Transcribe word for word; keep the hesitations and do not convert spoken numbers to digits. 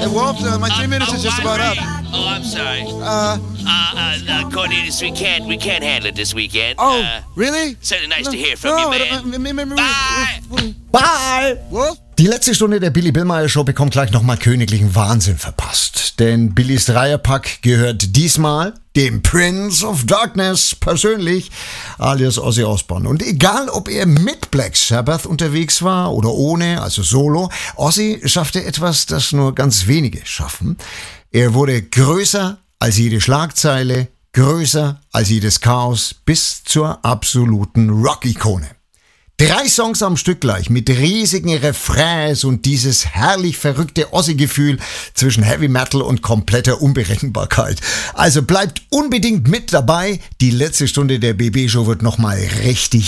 Hey, Wolf, uh, my three minutes is just about up. Oh, I'm sorry. Uh, Uh, uh, uh, Cornelius, we can't, we can't handle it this weekend. oh, Uh, really? certainly nice No, to hear from no, you, uh, man. uh, uh, uh, Bye. Bye! Wolf? Die letzte Stunde der Billy Billmeyer Show bekommt gleich nochmal königlichen Wahnsinn verpasst. Denn Billys Dreierpack gehört diesmal dem Prince of Darkness persönlich, alias Ozzy Osbourne. Und egal, ob er mit Black Sabbath unterwegs war oder ohne, also solo, Ozzy schaffte etwas, das nur ganz wenige schaffen. Er wurde größer als jede Schlagzeile, größer als jedes Chaos, bis zur absoluten Rock-Ikone. Drei Songs am Stück gleich mit riesigen Refrains und dieses herrlich verrückte Ozzy-Gefühl zwischen Heavy Metal und kompletter Unberechenbarkeit. Also bleibt unbedingt mit dabei. Die letzte Stunde der B B-Show wird nochmal richtig